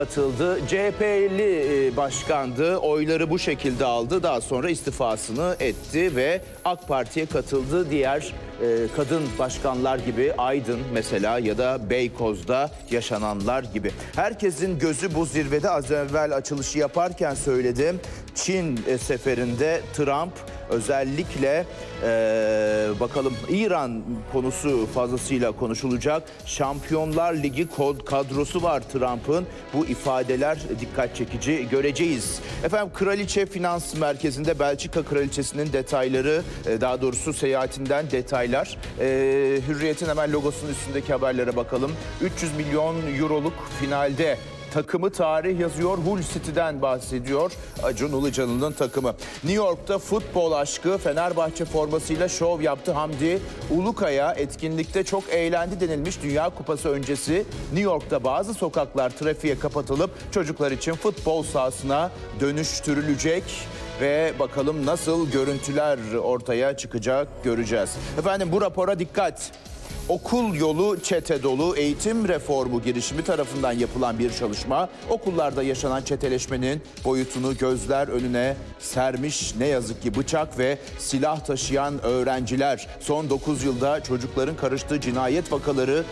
Atıldı. CHP'li başkandı. Oyları bu şekilde aldı. Daha sonra istifasını etti ve AK Parti'ye katıldı. Diğer kadın başkanlar gibi Aydın mesela ya da Beykoz'da yaşananlar gibi. Herkesin gözü bu zirvede. Az evvel açılışı yaparken söyledim. Çin seferinde Trump özellikle bakalım İran konusu fazlasıyla konuşulacak. Şampiyonlar Ligi kadrosu var Trump'ın. Bu ifadeler dikkat çekici, göreceğiz. Efendim Kraliçe Finans Merkezi'nde Belçika Kraliçesi'nin detayları, daha doğrusu seyahatinden detaylar. Hürriyet'in hemen logosunun üstündeki haberlere bakalım. 300 milyon euroluk finalde takımı tarih yazıyor. Hull City'den bahsediyor. Acun Ilıcalı'nın takımı. New York'ta futbol aşkı Fenerbahçe formasıyla şov yaptı Hamdi Ulukaya. Etkinlikte çok eğlendi denilmiş. Dünya Kupası öncesi New York'ta bazı sokaklar trafiğe kapatılıp çocuklar için futbol sahasına dönüştürülecek. Ve bakalım nasıl görüntüler ortaya çıkacak göreceğiz. Efendim bu rapora dikkat. Okul yolu çete dolu, eğitim reformu girişimi tarafından yapılan bir çalışma okullarda yaşanan çeteleşmenin boyutunu gözler önüne sermiş. Ne yazık ki bıçak ve silah taşıyan öğrenciler. Son 9 yılda çocukların karıştığı cinayet vakaları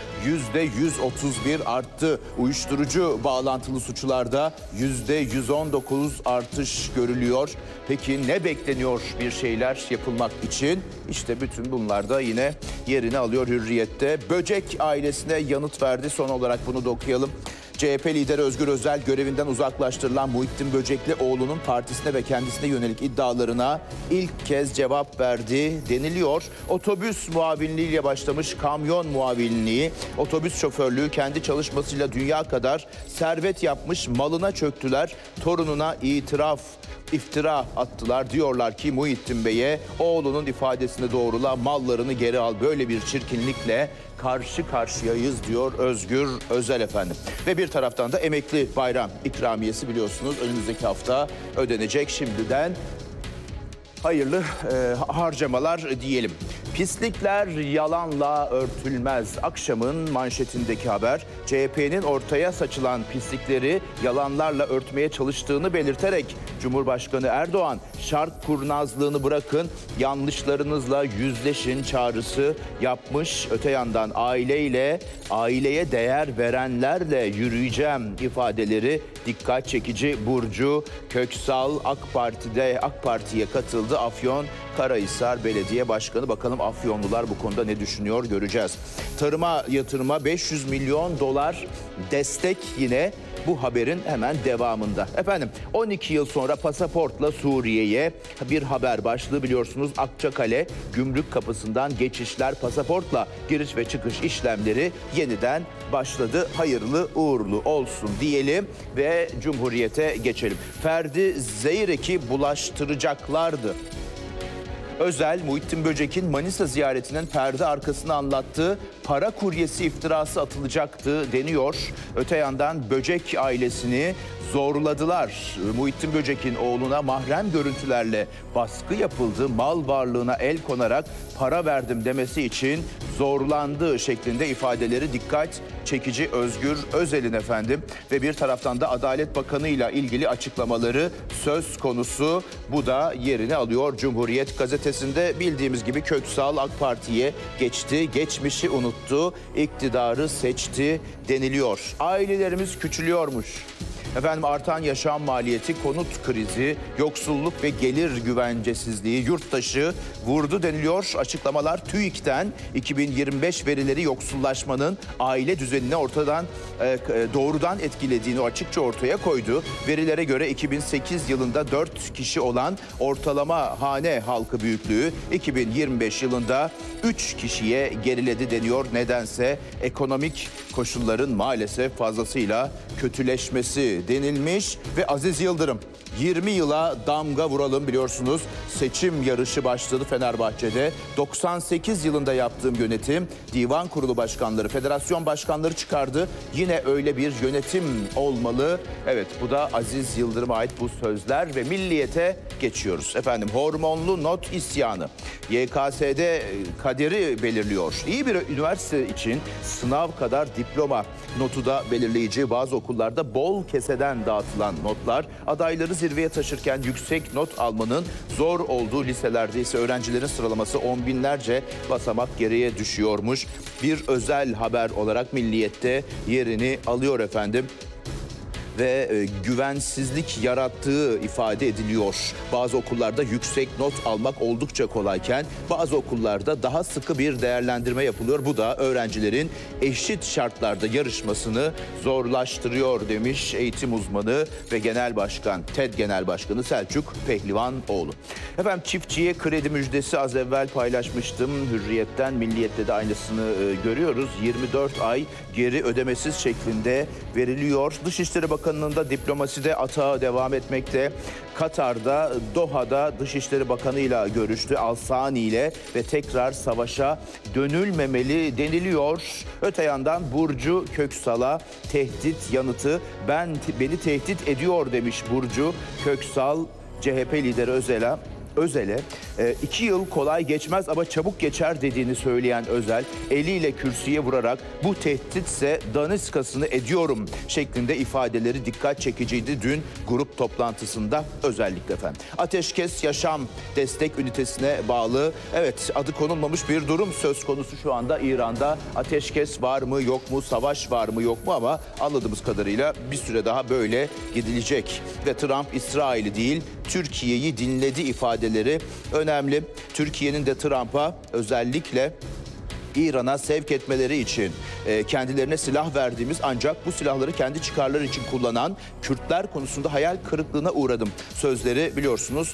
%131 arttı. Uyuşturucu bağlantılı suçlarda %119 artış görülüyor. Peki ne bekleniyor bir şeyler yapılmak için? İşte bütün bunlar da yine yerini alıyor Hürriyet'te. Böcek ailesine yanıt verdi. Son olarak bunu da okuyalım. CHP lideri Özgür Özel görevinden uzaklaştırılan Muhittin Böcekli oğlunun partisine ve kendisine yönelik iddialarına ilk kez cevap verdi deniliyor. Otobüs muavinliğiyle başlamış kamyon muavinliği, otobüs şoförlüğü kendi çalışmasıyla dünya kadar servet yapmış, malına çöktüler. Torununa iftira attılar. Diyorlar ki Muhittin Bey'e oğlunun ifadesini doğrula, mallarını geri al. Böyle bir çirkinlikle karşı karşıyayız diyor Özgür Özel efendim. Ve bir taraftan da emekli bayram ikramiyesi biliyorsunuz önümüzdeki hafta ödenecek. Şimdiden hayırlı harcamalar diyelim. Pislikler yalanla örtülmez. Akşamın manşetindeki haber CHP'nin ortaya saçılan pislikleri yalanlarla örtmeye çalıştığını belirterek Cumhurbaşkanı Erdoğan şark kurnazlığını bırakın, yanlışlarınızla yüzleşin çağrısı yapmış. Öte yandan aileye değer verenlerle yürüyeceğim ifadeleri dikkat çekici. Burcu Köksal AK Parti'ye katıldı. Afyonkarahisar Belediye Başkanı. Bakalım Afyonlular bu konuda ne düşünüyor göreceğiz. Tarıma yatırıma 500 milyon dolar destek yine bu haberin hemen devamında. Efendim 12 yıl sonra pasaportla Suriye'ye bir haber başlığı biliyorsunuz. Akçakale gümrük kapısından geçişler pasaportla giriş ve çıkış işlemleri yeniden başladı. Hayırlı uğurlu olsun diyelim ve Cumhuriyet'e geçelim. Ferdi Zeyrek'i bulaştıracaklardı. Özel, Muhittin Böcek'in Manisa ziyaretinin perde arkasını anlattığı para kuryesi iftirası atılacaktı deniyor. Öte yandan Böcek ailesini zorladılar. Muhittin Böcek'in oğluna mahrem görüntülerle baskı yapıldı. Mal varlığına el konarak para verdim demesi için zorlandığı şeklinde ifadeleri dikkat çekici Özgür Özel'in efendim. Ve bir taraftan da Adalet Bakanı ile ilgili açıklamaları söz konusu. Bu da yerini alıyor Cumhuriyet gazetesinde. Bildiğimiz gibi Köksal AK Parti'ye geçti. Geçmişi unuttu. İktidarı seçti deniliyor. Ailelerimiz küçülüyormuş. Efendim artan yaşam maliyeti, konut krizi, yoksulluk ve gelir güvencesizliği yurttaşı vurdu deniliyor. Açıklamalar TÜİK'ten 2025 verileri yoksullaşmanın aile düzenini doğrudan etkilediğini açıkça ortaya koydu. Verilere göre 2008 yılında 4 kişi olan ortalama hane halkı büyüklüğü 2025 yılında 3 kişiye geriledi deniyor. Nedense ekonomik koşulların maalesef fazlasıyla kötüleşmesi denilmiş ve Aziz Yıldırım 20 yıla damga vuralım, biliyorsunuz seçim yarışı başladı Fenerbahçe'de. 98 yılında yaptığım yönetim divan kurulu başkanları, federasyon başkanları çıkardı. Yine öyle bir yönetim olmalı. Evet, bu da Aziz Yıldırım'a ait bu sözler ve Milliyet'e geçiyoruz. Efendim, hormonlu not isyanı. YKS'de kaderi belirliyor. İyi bir üniversite için sınav kadar diploma notu da belirleyici. Bazı okullarda bol keseden dağıtılan notlar adayları zirveye taşırken yüksek not almanın zor olduğu liselerde ise öğrencilerin sıralaması on binlerce basamak geriye düşüyormuş. Bir özel haber olarak Milliyet'te yerini alıyor efendim. Ve güvensizlik yarattığı ifade ediliyor. Bazı okullarda yüksek not almak oldukça kolayken bazı okullarda daha sıkı bir değerlendirme yapılıyor. Bu da öğrencilerin eşit şartlarda yarışmasını zorlaştırıyor demiş eğitim uzmanı ve genel başkan, TED Genel Başkanı Selçuk Pehlivanoğlu. Efendim, çiftçiye kredi müjdesi az evvel paylaşmıştım. Hürriyet'ten, Milliyet'te de aynısını görüyoruz. 24 ay geri ödemesiz şeklinde veriliyor. Dışişleri Bakanı'nın da diplomaside atağı devam etmekte. Katar'da, Doha'da Dışişleri Bakanı'yla görüştü, Al-Sani ile, ve tekrar savaşa dönülmemeli deniliyor. Öte yandan Burcu Köksal'a tehdit yanıtı, beni tehdit ediyor demiş Burcu Köksal, CHP lideri Özel'e 2 yıl kolay geçmez ama çabuk geçer dediğini söyleyen Özel, eliyle kürsüye vurarak bu tehditse daniskasını ediyorum şeklinde ifadeleri dikkat çekiciydi dün grup toplantısında özellikle efendim. Ateşkes Yaşam Destek Ünitesi'ne bağlı, evet, adı konulmamış bir durum söz konusu şu anda İran'da. Ateşkes var mı yok mu, savaş var mı yok mu, ama anladığımız kadarıyla bir süre daha böyle gidilecek. Ve Trump İsrail'i değil Türkiye'yi dinledi ifadeleri önemli. Türkiye'nin de Trump'a özellikle İran'a sevk etmeleri için kendilerine silah verdiğimiz ancak bu silahları kendi çıkarları için kullanan Kürtler konusunda hayal kırıklığına uğradım sözleri, biliyorsunuz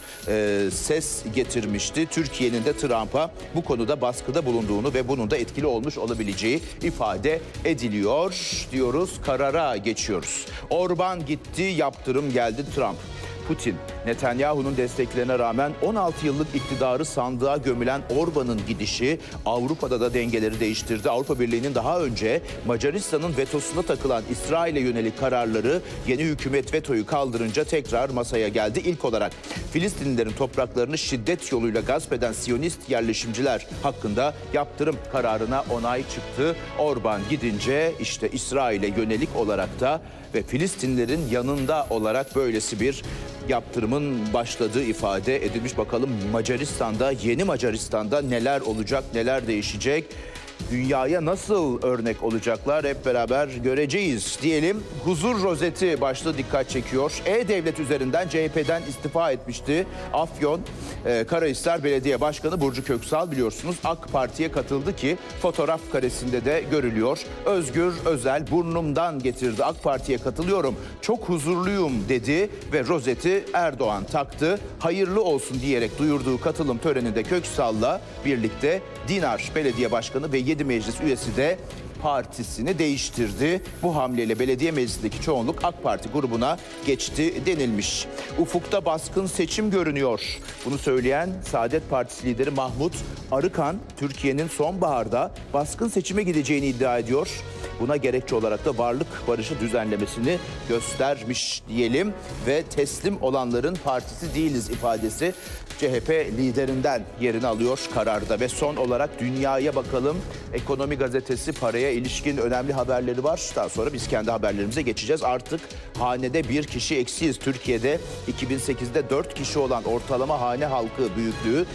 ses getirmişti. Türkiye'nin de Trump'a bu konuda baskıda bulunduğunu ve bunun da etkili olmuş olabileceği ifade ediliyor diyoruz. Karara geçiyoruz. Orban gitti, yaptırım geldi Trump. Putin, Netanyahu'nun desteklerine rağmen 16 yıllık iktidarı sandığa gömülen Orban'ın gidişi Avrupa'da da dengeleri değiştirdi. Avrupa Birliği'nin daha önce Macaristan'ın vetosuna takılan İsrail'e yönelik kararları yeni hükümet vetoyu kaldırınca tekrar masaya geldi. İlk olarak Filistinlilerin topraklarını şiddet yoluyla gasp eden Siyonist yerleşimciler hakkında yaptırım kararına onay çıktı. Orban gidince işte İsrail'e yönelik olarak da ve Filistinlilerin yanında olarak böylesi bir yaptırımın başladığı ifade edilmiş. Bakalım Macaristan'da, yeni Macaristan'da neler olacak, neler değişecek? Dünyaya nasıl örnek olacaklar, hep beraber göreceğiz diyelim. Huzur rozeti başlığı dikkat çekiyor. E-Devlet üzerinden CHP'den istifa etmişti Afyon Karahisar Belediye Başkanı Burcu Köksal, biliyorsunuz AK Parti'ye katıldı ki fotoğraf karesinde de görülüyor. Özgür Özel burnumdan getirdi, AK Parti'ye katılıyorum, çok huzurluyum dedi ve rozeti Erdoğan taktı. Hayırlı olsun diyerek duyurduğu katılım töreninde Köksal'la birlikte Dinar Belediye Başkanı ve 7 meclis üyesi de partisini değiştirdi. Bu hamleyle belediye meclisindeki çoğunluk AK Parti grubuna geçti denilmiş. Ufukta baskın seçim görünüyor. Bunu söyleyen Saadet Partisi lideri Mahmut Arıkan, Türkiye'nin sonbaharda baskın seçime gideceğini iddia ediyor. Buna gerekçe olarak da varlık barışı düzenlemesini göstermiş diyelim ve teslim olanların partisi değiliz ifadesi CHP liderinden yerini alıyor kararda. Ve son olarak dünyaya bakalım. Ekonomi Gazetesi paraya ilişkin önemli haberleri var. Daha sonra biz kendi haberlerimize geçeceğiz. Artık hanede bir kişi eksiyiz. Türkiye'de 2008'de 4 kişi olan ortalama hane halkı büyüklüğü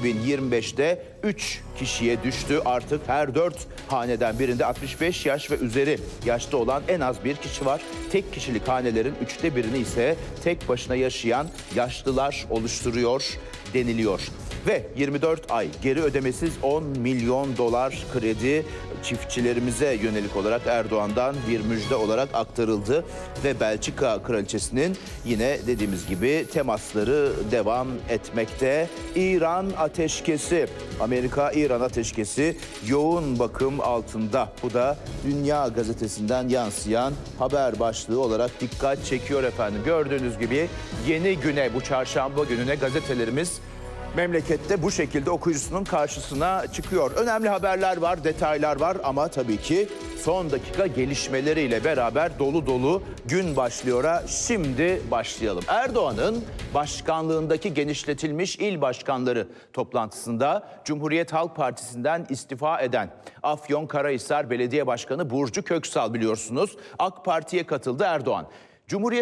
2025'te 3 kişiye düştü. Artık her 4 haneden birinde 65 yaş ve üzeri yaşta olan en az bir kişi var. Tek kişilik hanelerin 1/3'ünü ise tek başına yaşayan yaşlılar oluşturuyor deniliyor. Ve 24 ay geri ödemesiz 10 milyon dolar kredi çiftçilerimize yönelik olarak Erdoğan'dan bir müjde olarak aktarıldı. Ve Belçika Kraliçesi'nin yine dediğimiz gibi temasları devam etmekte. İran ateşkesi, Amerika-İran ateşkesi yoğun bakım altında. Bu da Dünya Gazetesi'nden yansıyan haber başlığı olarak dikkat çekiyor efendim. Gördüğünüz gibi yeni güne, bu çarşamba gününe gazetelerimiz memlekette bu şekilde okuyucusunun karşısına çıkıyor. Önemli haberler var, detaylar var ama tabii ki son dakika gelişmeleriyle beraber dolu dolu gün başlıyor'a şimdi başlayalım. Erdoğan'ın başkanlığındaki genişletilmiş il başkanları toplantısında Cumhuriyet Halk Partisi'nden istifa eden Afyonkarahisar Belediye Başkanı Burcu Köksal biliyorsunuz AK Parti'ye katıldı Erdoğan. Cumhuriyet